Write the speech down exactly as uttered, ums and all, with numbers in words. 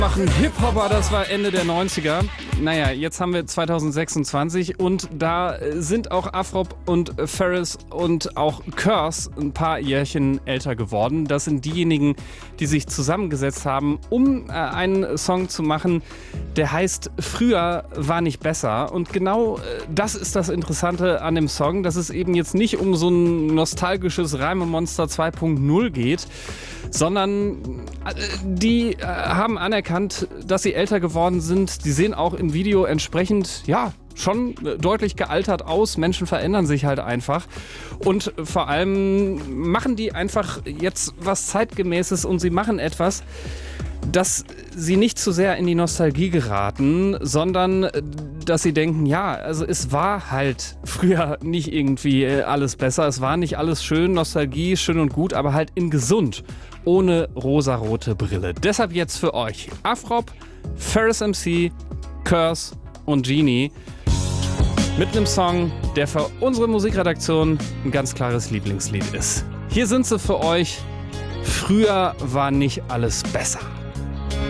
Machen Hip-Hopper, das war Ende der neunziger. Naja, jetzt haben wir zwanzig sechsundzwanzig und da sind auch Afrop und Ferris und auch Curse ein paar Jährchen älter geworden. Das sind diejenigen, die sich zusammengesetzt haben, um äh, einen Song zu machen, der heißt Früher war nicht besser. Und genau äh, das ist das Interessante an dem Song, dass es eben jetzt nicht um so ein nostalgisches Reimemonster zwei Punkt null geht, sondern äh, die äh, haben anerkannt, dass sie älter geworden sind. Die sehen auch im Video entsprechend, ja, schon deutlich gealtert aus. Menschen verändern sich halt einfach. Und vor allem machen die einfach jetzt was Zeitgemäßes und sie machen etwas, dass sie nicht zu sehr in die Nostalgie geraten, sondern dass sie denken, ja, also es war halt früher nicht irgendwie alles besser, es war nicht alles schön, Nostalgie schön und gut, aber halt in gesund, ohne rosarote Brille. Deshalb jetzt für euch Afrop, Ferris M C, Curse und Genie mit einem Song, der für unsere Musikredaktion ein ganz klares Lieblingslied ist. Hier sind sie für euch. Früher war nicht alles besser.